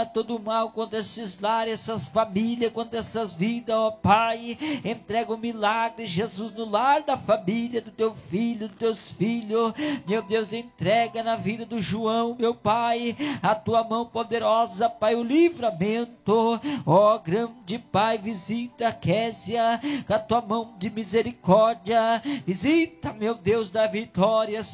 todo mal contra esses lares, essas famílias, contra essas vidas, ó Pai. Entrega o milagre, Jesus, no lar da família, do teu filho, dos teus filhos. Meu Deus, entrega na vida do João, meu Pai, a tua mão poderosa, Pai, o livramento. Ó grande Pai, visita a Késia com a tua mão de misericórdia. Visita, meu Deus, da vitória,